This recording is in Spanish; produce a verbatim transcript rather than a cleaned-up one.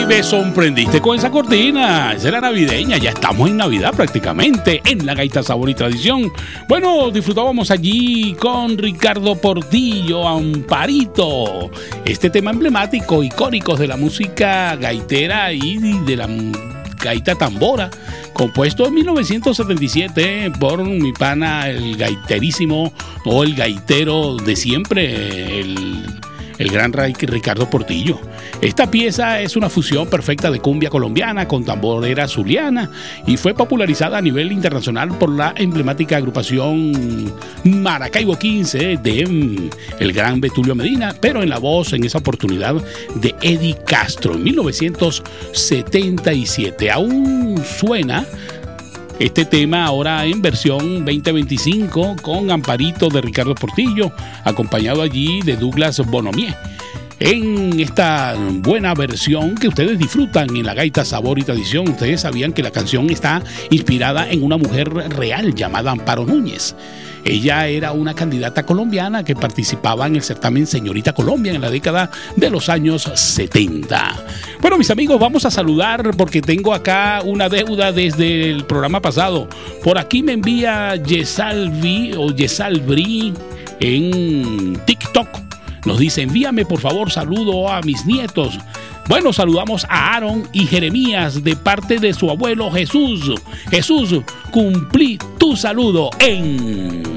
me sorprendiste con esa cortina. Esa era navideña. Ya estamos en Navidad prácticamente en la Gaita Sabor y Tradición. Bueno, disfrutábamos allí con Ricardo Portillo, Amparito. Este tema emblemático, icónico de la música gaitera y de la gaita tambora, compuesto en mil novecientos setenta y siete por mi pana, el gaiterísimo o el gaitero de siempre, el, el gran Ricardo Portillo. Esta pieza es una fusión perfecta de cumbia colombiana con tamborera zuliana y fue popularizada a nivel internacional por la emblemática agrupación Maracaibo quince de el gran Betulio Medina, pero en la voz en esa oportunidad de Eddie Castro en mil novecientos setenta y siete. Aún suena este tema ahora en versión veinte veinticinco con Amparito de Ricardo Portillo, acompañado allí de Douglas Bonomié. En esta buena versión que ustedes disfrutan en la Gaita Sabor y Tradición, ustedes sabían que la canción está inspirada en una mujer real llamada Amparo Núñez. Ella era una candidata colombiana que participaba en el certamen Señorita Colombia en la década de los años setenta. Bueno, mis amigos, vamos a saludar porque tengo acá una deuda desde el programa pasado. Por aquí me envía Yesalvi o Yesalbri en TikTok. Nos dice, envíame por favor saludo a mis nietos. Bueno, saludamos a Aaron y Jeremías de parte de su abuelo Jesús. Jesús, cumplí tu saludo en...